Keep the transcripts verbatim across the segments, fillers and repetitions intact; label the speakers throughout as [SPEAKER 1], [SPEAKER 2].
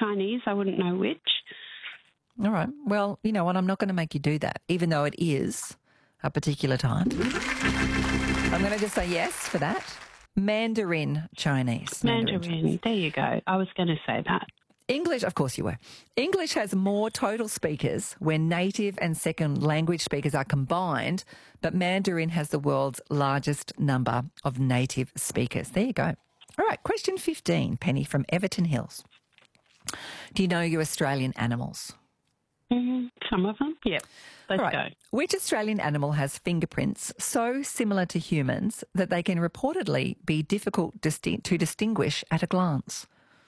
[SPEAKER 1] Chinese. I wouldn't know which.
[SPEAKER 2] All right. Well, you know what? I'm not going to make you do that, even though it is a particular time. I'm going to just say yes for that. Mandarin Chinese.
[SPEAKER 1] Mandarin.
[SPEAKER 2] Mandarin.
[SPEAKER 1] There you go. I was going to say that.
[SPEAKER 2] English, of course you were. English has more total speakers when native and second language speakers are combined, but Mandarin has the world's largest number of native speakers. There you go. All right, question fifteen, Penny from Everton Hills. Do you know your Australian animals?
[SPEAKER 1] Mm, some of them, yeah. Let's
[SPEAKER 2] All right.
[SPEAKER 1] go.
[SPEAKER 2] Which Australian animal has fingerprints so similar to humans that they can reportedly be difficult disti- to distinguish at a glance?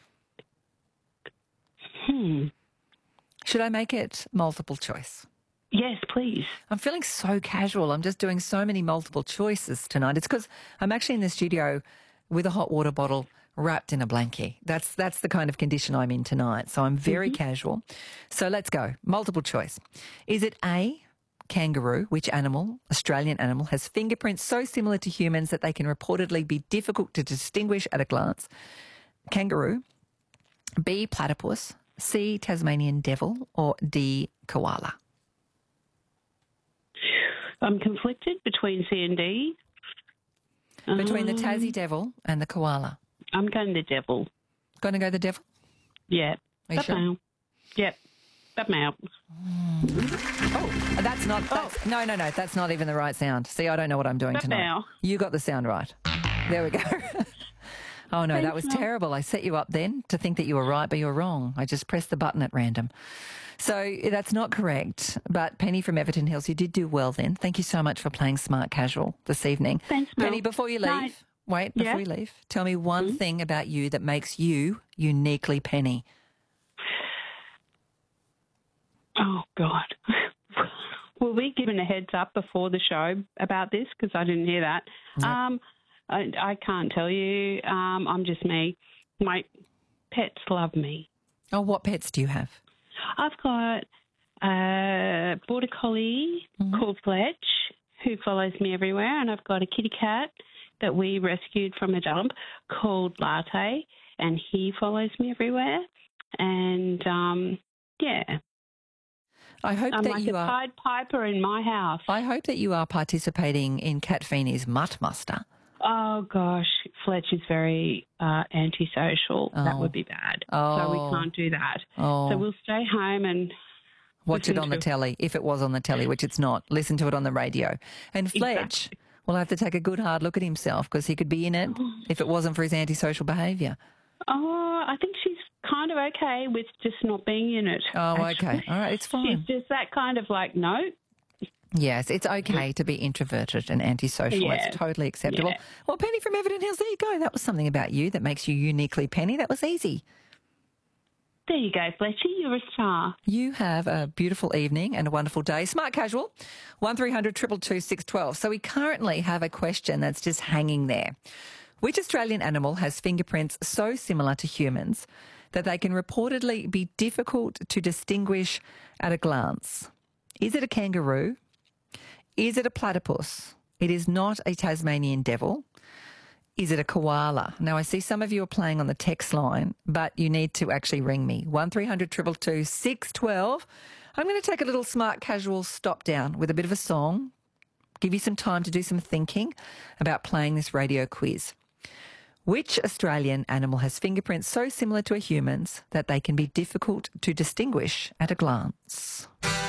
[SPEAKER 1] Hmm.
[SPEAKER 2] Should I make it multiple choice?
[SPEAKER 1] Yes, please.
[SPEAKER 2] I'm feeling so casual. I'm just doing so many multiple choices tonight. It's because I'm actually in the studio with a hot water bottle wrapped in a blankie. That's that's the kind of condition I'm in tonight. So I'm very mm-hmm. casual. So let's go. Multiple choice. Is it A, kangaroo? Which animal, Australian animal, has fingerprints so similar to humans that they can reportedly be difficult to distinguish at a glance? Kangaroo. B, platypus. C, Tasmanian devil. Or D, koala.
[SPEAKER 1] I'm conflicted between C and D.
[SPEAKER 2] Between
[SPEAKER 1] um,
[SPEAKER 2] the Tassie devil and the koala.
[SPEAKER 1] I'm going the devil.
[SPEAKER 2] Going to go the devil?
[SPEAKER 1] Yeah.
[SPEAKER 2] Are you sure?
[SPEAKER 1] Out. Yep. That out.
[SPEAKER 2] Oh, that's not... That's,
[SPEAKER 1] oh.
[SPEAKER 2] No, no, no. That's not even the right sound. See, I don't know what I'm doing
[SPEAKER 1] that
[SPEAKER 2] tonight.
[SPEAKER 1] Now.
[SPEAKER 2] You got the sound right. There we go. Oh, no,
[SPEAKER 1] Thanks,
[SPEAKER 2] that was
[SPEAKER 1] Mel.
[SPEAKER 2] terrible. I set you up then to think that you were right, but you were wrong. I just pressed the button at random. So that's not correct. But Penny from Everton Hills, you did do well then. Thank you so much for playing Smart Casual this evening.
[SPEAKER 1] Thanks, Mel.
[SPEAKER 2] Penny, before you leave,
[SPEAKER 1] Night.
[SPEAKER 2] wait, before
[SPEAKER 1] yeah?
[SPEAKER 2] you leave, tell me one
[SPEAKER 1] mm-hmm.
[SPEAKER 2] thing about you that makes you uniquely Penny.
[SPEAKER 1] Oh, God. Were we given a heads up before the show about this? Because I didn't hear that.
[SPEAKER 2] Yep.
[SPEAKER 1] Um, I, I can't tell you. Um, I'm just me. My pets love me.
[SPEAKER 2] Oh, what pets do you have?
[SPEAKER 1] I've got a border collie mm-hmm. called Fletch who follows me everywhere, and I've got a kitty cat that we rescued from a dump called Latte, and he follows me everywhere. And, um, yeah.
[SPEAKER 2] I hope
[SPEAKER 1] I'm
[SPEAKER 2] that
[SPEAKER 1] like
[SPEAKER 2] you
[SPEAKER 1] a
[SPEAKER 2] are.
[SPEAKER 1] Pied Piper in my house.
[SPEAKER 2] I hope that you are participating in Cat Feeney's Mutt Muster.
[SPEAKER 1] Oh, gosh. Fletch is very uh, antisocial.
[SPEAKER 2] Oh.
[SPEAKER 1] That would be bad.
[SPEAKER 2] Oh.
[SPEAKER 1] So we can't do that.
[SPEAKER 2] Oh.
[SPEAKER 1] So we'll stay home and
[SPEAKER 2] watch it on the telly, if it was on the telly, which it's not. Listen to it on the radio. And Fletch
[SPEAKER 1] exactly.
[SPEAKER 2] will have to take a good hard look at himself because he could be in it if it wasn't for his antisocial behaviour.
[SPEAKER 1] Oh, I think she's kind of okay with just not being in it.
[SPEAKER 2] Oh,
[SPEAKER 1] actually.
[SPEAKER 2] okay. All right, it's fine.
[SPEAKER 1] She's just that kind of like, no.
[SPEAKER 2] Yes, it's okay to be introverted and antisocial.
[SPEAKER 1] Yeah.
[SPEAKER 2] It's totally acceptable.
[SPEAKER 1] Yeah.
[SPEAKER 2] Well, Penny from Everton Hills, there you go. That was something about you that makes you uniquely Penny. That was easy.
[SPEAKER 1] There you go, Fletchy. You're a star.
[SPEAKER 2] You have a beautiful evening and a wonderful day. Smart Casual, one three hundred two two two six one two. So we currently have a question that's just hanging there. Which Australian animal has fingerprints so similar to humans that they can reportedly be difficult to distinguish at a glance? Is it a kangaroo? Is it a platypus? It is not a Tasmanian devil. Is it a koala? Now, I see some of you are playing on the text line, but you need to actually ring me. one three hundred two two two six one two. I'm going to take a little Smart Casual stop down with a bit of a song, give you some time to do some thinking about playing this radio quiz. Which Australian animal has fingerprints so similar to a human's that they can be difficult to distinguish at a glance?